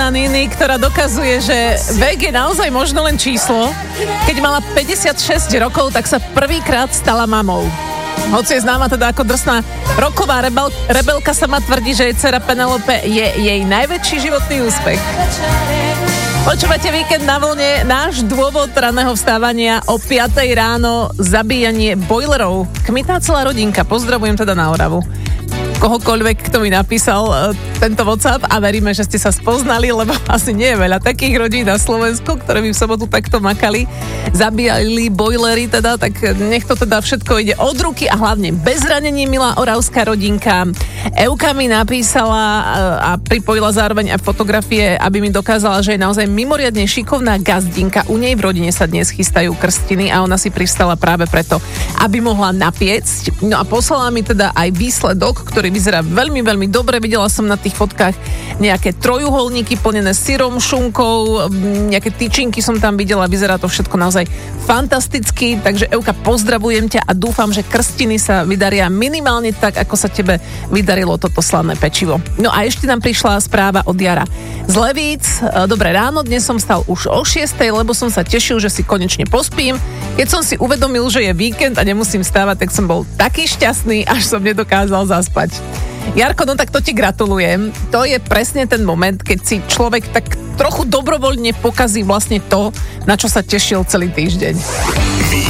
na Niny, ktorá dokazuje, že vek je naozaj možno len číslo. Keď mala 56 rokov, tak sa prvýkrát stala mamou. Hoci je známa teda ako drsná roková rebelka, sama tvrdí, že jej dcera Penelope je jej najväčší životný úspech. Počúvate Víkend na vlne, náš dôvod raného vstávania o 5 ráno, zabíjanie bojlerov. Kmitá celá rodinka, pozdravujem teda na Oravu. Kohokoľvek, kto mi napísal tento WhatsApp a veríme, že ste sa spoznali, lebo asi nie je veľa takých rodín na Slovensku, ktoré by v sobotu takto makali, zabíjali bojlery teda, tak nech to teda všetko ide od ruky a hlavne bez zranení, milá oravská rodinka. Euka mi napísala a pripojila zároveň aj fotografie, aby mi dokázala, že je naozaj mimoriadne šikovná gazdinka. U nej v rodine sa dnes chystajú krstiny a ona si pristala práve preto, aby mohla napiecť. No a poslala mi teda aj výsledok, ktorý vyzerá veľmi, veľmi dobre. Videla som na tých fotkách nejaké trojuholníky plnené syrom, šunkou, nejaké tyčinky som tam videla, vyzerá to všetko naozaj fantasticky, takže Euka, pozdravujem ťa a dúfam, že krstiny sa vydaria minimálne tak, ako sa tebe vydarilo toto slané pečivo. No a ešte nám prišla správa od Jara z Levíc. Dobré ráno, dnes som stal už o 6, lebo som sa tešil, že si konečne pospím. Keď som si uvedomil, že je víkend a nemusím stávať, tak som bol taký šťastný, až som nedokázal zaspať. Jarko, no tak to ti gratulujem. To je presne ten moment, keď si človek tak trochu dobrovoľne pokazí vlastne to, na čo sa tešil celý týždeň.